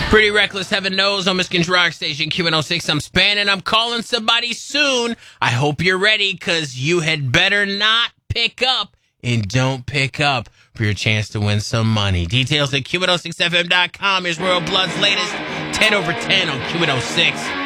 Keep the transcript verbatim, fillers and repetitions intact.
Pretty Reckless, heaven knows, on Michigan's Rock Station, Q one oh six. I'm spanning. I'm calling somebody soon. I hope you're ready, because you had better not pick up and don't pick up for your chance to win some money. Details at Q one oh six F M dot com. Here's Royal Blood's latest ten over ten on Q one oh six.